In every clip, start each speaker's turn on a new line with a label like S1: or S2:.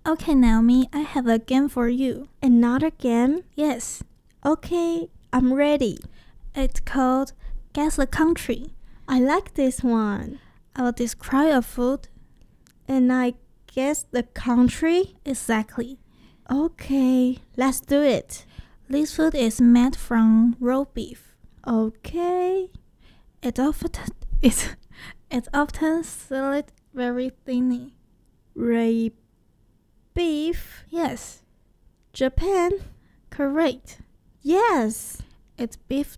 S1: Okay, Naomi, I have a game for you.
S2: Another game?
S1: Yes,
S2: Okay, I'm ready.
S1: it's called Guess the Country.
S2: I like this one.
S1: I will describe a food.
S2: And I guess the country?
S1: Exactly.
S2: Okay, let's do it.
S1: This food is made from raw beef.
S2: Okay.
S1: It often sealed very thinly.
S2: Ray beef?
S1: Yes,
S2: Japan?
S1: correct.
S2: Yes.
S1: It's beef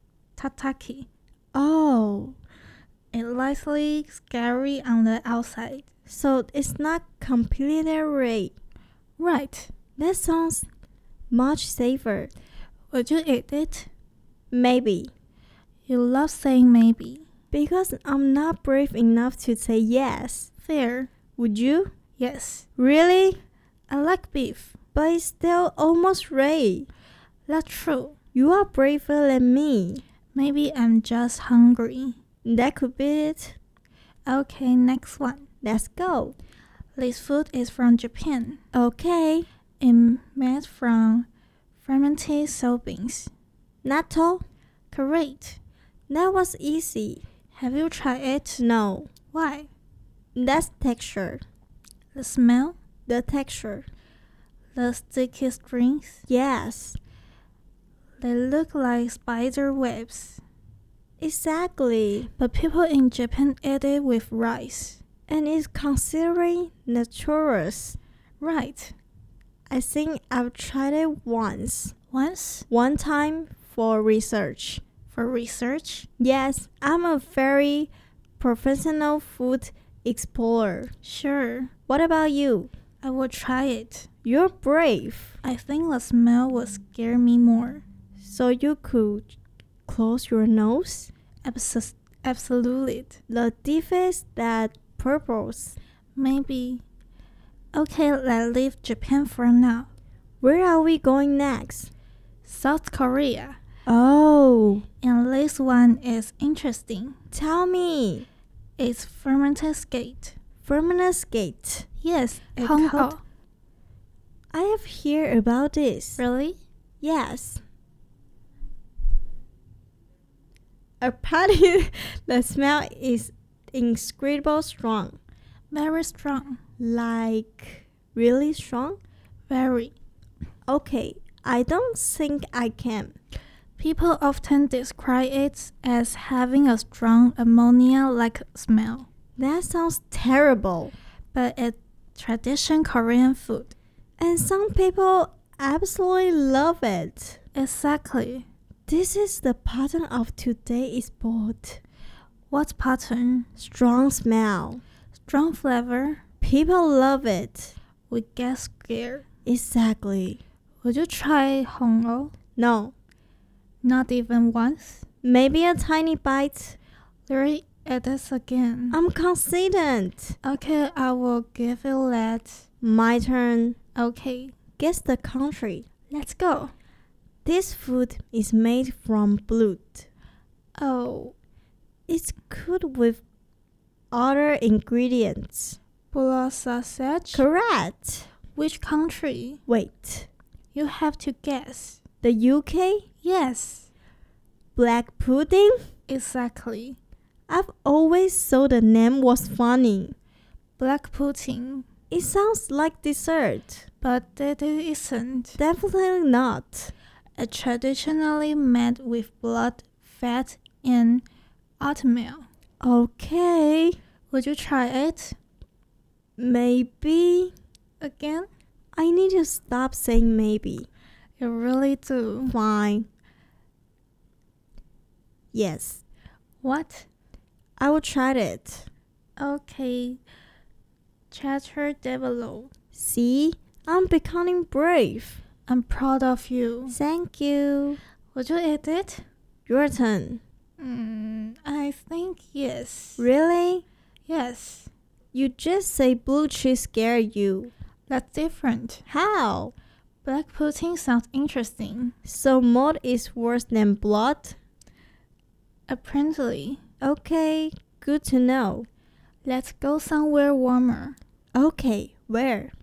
S1: tataki.
S2: Oh,
S1: It's lightly scary on the outside.
S2: so it's not completely ray.
S1: Right.
S2: That sounds much safer.
S1: Would you eat it?
S2: Maybe.
S1: You love saying maybe.
S2: Because I'm not brave enough to say yes.
S1: Fair.
S2: Would you?
S1: Yes.
S2: Really?
S1: I like beef.
S2: But it's still almost ray.
S1: That's true.
S2: You are braver than me.
S1: Maybe I'm just hungry.
S2: That could be it.
S1: Okay, next one.
S2: Let's go.
S1: This food is from Japan.
S2: Okay.
S1: It's made from fermented soybeans.
S2: Natto?
S1: Correct.
S2: That was easy.
S1: Have you tried it?
S2: No.
S1: Why?
S2: That's texture.
S1: The smell?
S2: The texture.
S1: The sticky strings?
S2: Yes.
S1: They look like spider webs.
S2: Exactly.
S1: But people in Japan eat it with rice.
S2: And it's considered naturous.
S1: Right.
S2: I think I've tried it once.
S1: Once?
S2: One time for research.
S1: For research?
S2: Yes, I'm a very professional food explorer.
S1: Sure.
S2: What about you?
S1: I will try it.
S2: You're brave.
S1: I think the smell will scare me more.
S2: So you could close your nose?
S1: Absolutely.
S2: The difference that purpose.
S1: Maybe. Okay, let's leave Japan for now.
S2: Where are we going next?
S1: South Korea.
S2: Oh,
S1: And this one is interesting.
S2: tell me.
S1: It's fermented skate.
S2: Fermented skate.
S1: Yes,
S2: It's
S1: Hong
S2: called-
S1: Kong.
S2: I have heard about this.
S1: Really?
S2: Yes. Apparently, the smell is incredible strong.
S1: Very strong.
S2: Like, really strong?
S1: Very.
S2: Okay, I don't think I can.
S1: People often describe it as having a strong ammonia-like smell,
S2: That sounds terrible.
S1: but it's traditional Korean food.
S2: And some people absolutely love it.
S1: Exactly.
S2: This is the pattern of today's sport.
S1: What pattern?
S2: Strong smell.
S1: Strong flavor?
S2: People love it.
S1: We get scared.
S2: Exactly.
S1: Would you try Hongo?
S2: No,
S1: Not even once?
S2: maybe a tiny bite.
S1: There it is again.
S2: I'm confident.
S1: Okay, I will give you that.
S2: My turn.
S1: Okay,
S2: Guess the country.
S1: let's go.
S2: This food is made from blood.
S1: Oh,
S2: It's cooked with other ingredients.
S1: blood sausage?
S2: Correct.
S1: Which country?
S2: Wait,
S1: You have to guess.
S2: the UK?
S1: Yes,
S2: Black pudding?
S1: exactly.
S2: I've always thought the name was funny.
S1: Black pudding.
S2: It sounds like dessert.
S1: But it isn't.
S2: Definitely not.
S1: It's traditionally made with blood, fat, and oatmeal.
S2: Okay,
S1: Would you try it?
S2: maybe.
S1: Again?
S2: I need to stop saying maybe.
S1: You really do.
S2: Fine. Yes,
S1: What?
S2: I will try it.
S1: Okay. Chatter develop.
S2: See, I'm becoming brave.
S1: I'm proud of you.
S2: Thank you.
S1: Would you eat it?
S2: Your turn.
S1: I think yes.
S2: Really?
S1: Yes.
S2: You just say blue cheese scared you.
S1: That's different.
S2: How?
S1: Black pudding sounds interesting.
S2: So mud is worse than blood?
S1: Apparently.
S2: Okay, good to know.
S1: Let's go somewhere warmer.
S2: Okay, where?